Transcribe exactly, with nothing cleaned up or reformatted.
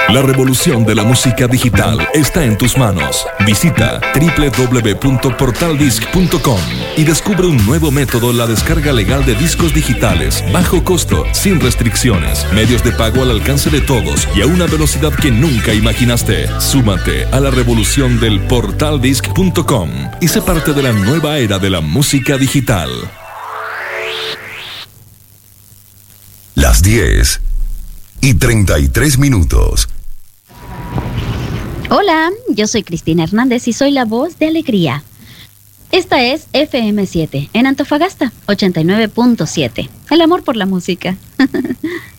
La revolución de la música digital está en tus manos. Visita doble u doble u doble u punto portal disc punto com y descubre un nuevo método, la descarga legal de discos digitales, bajo costo, sin restricciones, medios de pago al alcance de todos y a una velocidad que nunca imaginaste. Súmate a la revolución del portal disc punto com y sé parte de la nueva era de la música digital. Las diez y treinta y tres minutos. Hola, yo soy Cristina Hernández y soy la voz de Alegría. Esta es F M siete en Antofagasta, ochenta y nueve punto siete. El amor por la música.